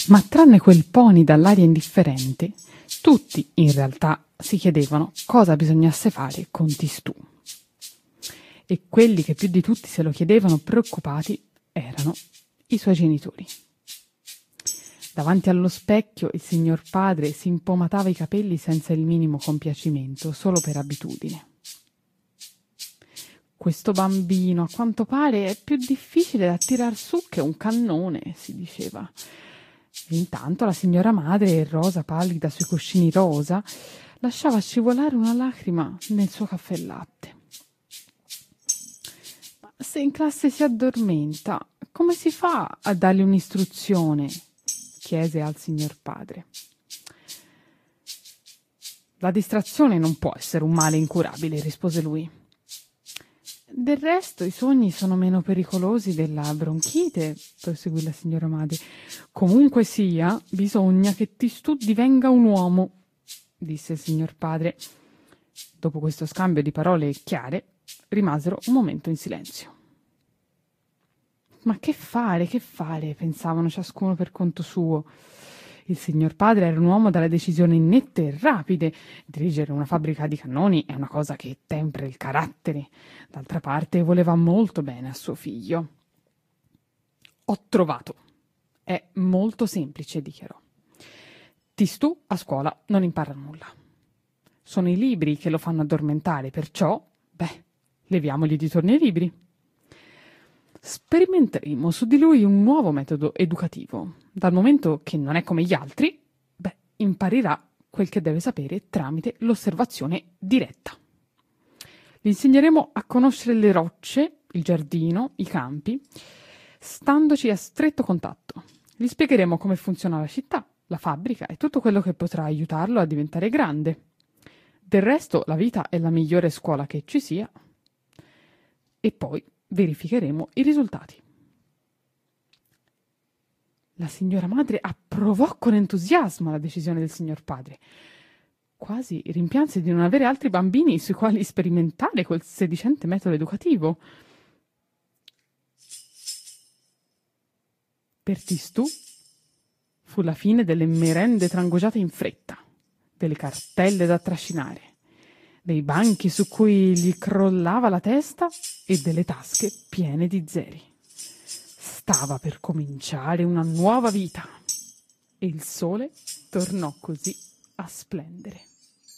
Ma tranne quel pony dall'aria indifferente, tutti in realtà si chiedevano cosa bisognasse fare con Tistù. E quelli che più di tutti se lo chiedevano preoccupati erano i suoi genitori. Davanti allo specchio il signor padre si impomatava i capelli senza il minimo compiacimento, solo per abitudine. Questo bambino, a quanto pare, è più difficile da tirar su che un cannone, si diceva. E intanto la signora madre, rosa pallida sui cuscini rosa, lasciava scivolare una lacrima nel suo caffè latte. Ma se in classe si addormenta, come si fa a dargli un'istruzione? Chiese al signor padre. La distrazione non può essere un male incurabile, rispose lui. Del resto i sogni sono meno pericolosi della bronchite, proseguì la signora madre. Comunque sia, bisogna che Tistù divenga un uomo, disse il signor padre. Dopo questo scambio di parole chiare, rimasero un momento in silenzio. Ma che fare, pensavano ciascuno per conto suo. Il signor padre era un uomo dalle decisioni nette e rapide. Dirigere una fabbrica di cannoni è una cosa che tempra il carattere. D'altra parte voleva molto bene a suo figlio. Ho trovato. È molto semplice, dichiarò. Tistù a scuola non impara nulla. Sono i libri che lo fanno addormentare, perciò, leviamogli di torno i libri. Sperimenteremo su di lui un nuovo metodo educativo. Dal momento che non è come gli altri, imparirà quel che deve sapere tramite l'osservazione diretta. Gli insegneremo a conoscere le rocce, il giardino, i campi, standoci a stretto contatto. Gli spiegheremo come funziona la città, la fabbrica e tutto quello che potrà aiutarlo a diventare grande. Del resto, la vita è la migliore scuola che ci sia. E poi verificheremo i risultati. La signora madre approvò con entusiasmo la decisione del signor padre. Quasi rimpianse di non avere altri bambini sui quali sperimentare quel sedicente metodo educativo. Per Tistù fu la fine delle merende trangugiate in fretta, delle cartelle da trascinare, dei banchi su cui gli crollava la testa e delle tasche piene di zeri. Stava per cominciare una nuova vita e il sole tornò così a splendere.